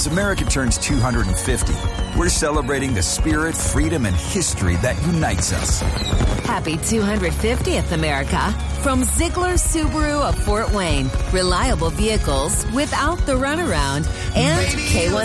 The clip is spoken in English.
As America turns 250, we're celebrating the spirit, freedom, and history that unites us. Happy 250th, America. From Ziegler Subaru of Fort Wayne. Reliable vehicles without the runaround. And K1